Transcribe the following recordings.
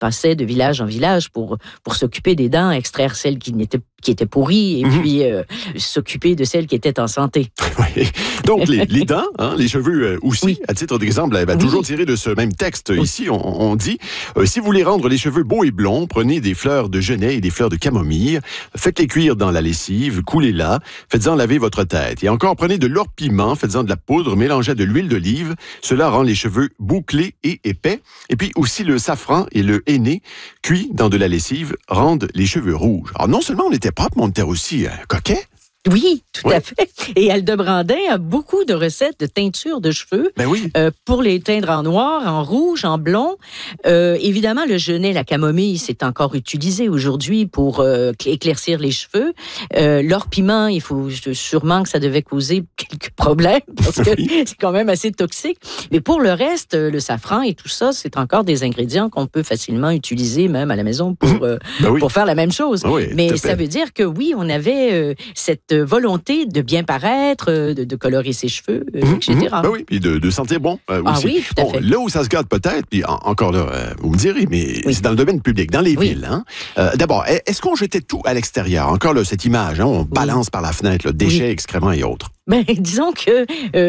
passaient de village en village pour s'occuper des dents, extraire celles qui étaient pourries et puis s'occuper de celles qui étaient en santé. Oui. Donc, les dents, les cheveux aussi, à titre d'exemple, toujours tiré de ce même texte. Ici, on dit, si vous voulez rendre les cheveux beaux et blonds, prenez des fleurs de genêt et des fleurs de camomille, faites-les cuire dans la lessive, coulez-la, faites-en laver votre tête. Et encore, prenez de l'or-piment, faites-en de la poudre, mélangez de l'huile d'olive. Cela rend les cheveux bouclés et épais. Et puis aussi le safran et le henné, cuits dans de la lessive, rendent les cheveux rouges. Alors non seulement on était propre, mais on était aussi coquet. Oui, tout à fait. Et Aldebrandin a beaucoup de recettes de teinture de cheveux pour les teindre en noir, en rouge, en blond. Évidemment, le genêt, la camomille, c'est encore utilisé aujourd'hui pour éclaircir les cheveux. L'or-piment, il faut sûrement que ça devait causer quelques problèmes parce que c'est quand même assez toxique. Mais pour le reste, le safran et tout ça, c'est encore des ingrédients qu'on peut facilement utiliser même à la maison pour faire la même chose. Mais ça veut dire que oui, on avait cette volonté de bien paraître, de colorer ses cheveux, etc. Oui, puis de sentir bon aussi. Oui, tout à fait. Là où ça se gâte peut-être, puis encore là, vous me direz, mais c'est dans le domaine public, dans les villes. D'abord, est-ce qu'on jetait tout à l'extérieur? Encore là, cette image, on balance par la fenêtre, déchets, excréments et autres. Disons que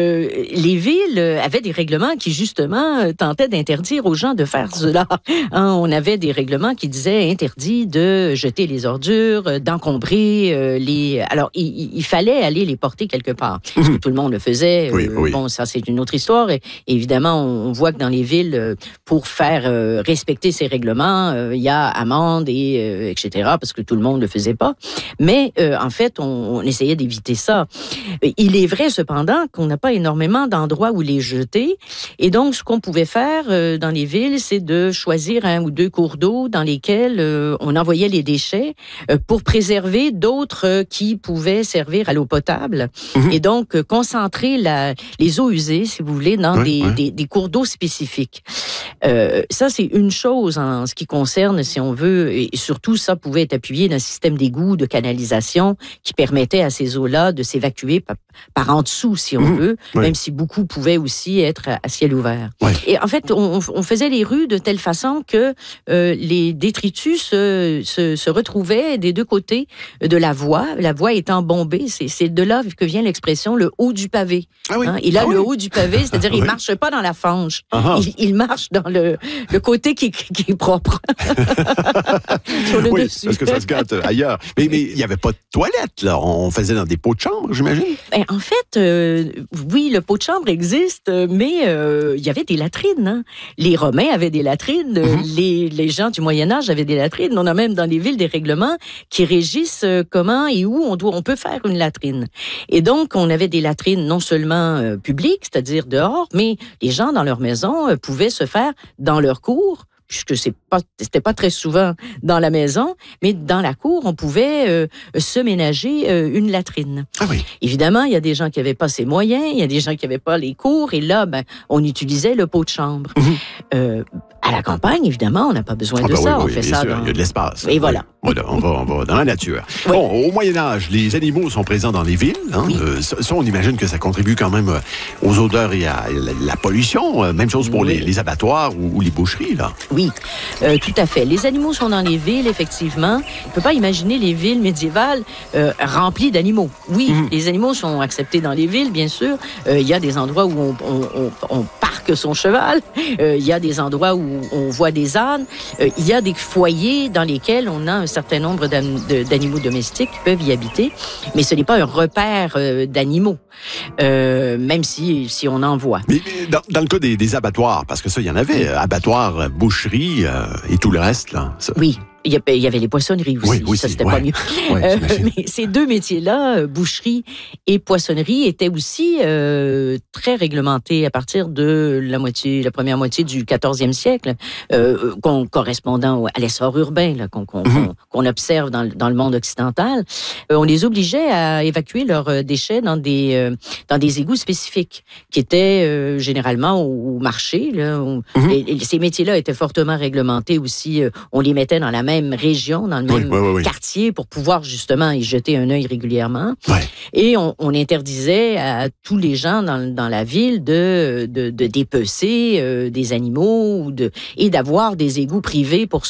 les villes avaient des règlements qui, justement, tentaient d'interdire aux gens de faire cela. On avait des règlements qui disaient interdit de jeter les ordures, d'encombrer les... Alors, il fallait aller les porter quelque part. Parce que tout le monde le faisait. Bon, ça, c'est une autre histoire. Et évidemment, on voit que dans les villes, pour faire respecter ces règlements, il y a amende et etc., parce que tout le monde ne le faisait pas. Mais, en fait, on essayait d'éviter ça. Il est vrai, cependant, qu'on n'a pas énormément d'endroits où les jeter. Et donc, ce qu'on pouvait faire dans les villes, c'est de choisir 1 ou 2 cours d'eau dans lesquels on envoyait les déchets pour préserver d'autres qui pouvaient servir à l'eau potable. Et donc, concentrer les eaux usées, si vous voulez, dans des cours d'eau spécifiques. Ça, c'est une chose en ce qui concerne, si on veut, et surtout, ça pouvait être appuyé d'un système d'égout, de canalisation qui permettait à ces eaux-là de s'évacuer par en dessous, si on veut, même si beaucoup pouvaient aussi être à ciel ouvert. Et en fait, on faisait les rues de telle façon que les détritus se retrouvaient des 2 côtés de la voie étant bombée. C'est de là que vient l'expression « le haut du pavé ». Il a le haut du pavé, c'est-à-dire il ne marche pas dans la fange. Il marche dans le côté qui est propre. Sur le dessus. Parce que ça se gâte ailleurs. Mais il n'y avait pas de toilette, là. On faisait dans des pots de chambre, j'imagine? En fait, oui, le pot de chambre existe, mais il y avait des latrines. Les Romains avaient des latrines, les gens du Moyen-Âge avaient des latrines. On a même dans les villes des règlements qui régissent comment et où on peut faire une latrine. Et donc, on avait des latrines non seulement publiques, c'est-à-dire dehors, mais les gens dans leur maison pouvaient se faire dans leur cour, puisque c'était pas très souvent dans la maison, mais dans la cour, on pouvait se ménager une latrine. Évidemment, il y a des gens qui n'avaient pas ces moyens, il y a des gens qui n'avaient pas les cours, et là, on utilisait le pot de chambre. À la campagne, évidemment, on n'a pas besoin de ça. On fait ça il y a de l'espace. Et voilà. On va dans la nature. Bon, au Moyen-Âge, les animaux sont présents dans les villes. Ça, on imagine que ça contribue quand même aux odeurs et à la pollution. Même chose pour les abattoirs ou les boucheries, là. Oui, tout à fait. Les animaux sont dans les villes, effectivement. On ne peut pas imaginer les villes médiévales remplies d'animaux. Oui, les animaux sont acceptés dans les villes, bien sûr. Il y a des endroits où on parque son cheval. Il y a des endroits où on voit des ânes. Il y a des foyers dans lesquels on a un certain nombre d'animaux domestiques qui peuvent y habiter. Mais ce n'est pas un repère d'animaux, même si on en voit. Mais dans le cas des abattoirs, parce que ça, il y en avait, abattoirs, boucheries et tout le reste, là. Ça... Oui. Il y avait les poissonneries aussi, ça c'était pas mieux. Mais ces 2 métiers-là, boucherie et poissonnerie, étaient aussi très réglementés à partir de la première moitié du 14e siècle, correspondant à l'essor urbain là, qu'on observe dans le monde occidental. On les obligeait à évacuer leurs déchets dans des égouts spécifiques, qui étaient généralement au marché. Là, ces métiers-là étaient fortement réglementés aussi. On les mettait dans la même région, dans le même quartier, pour pouvoir justement y jeter un œil régulièrement. Et on interdisait à tous les gens dans la ville de dépecer des animaux et d'avoir des égouts privés pour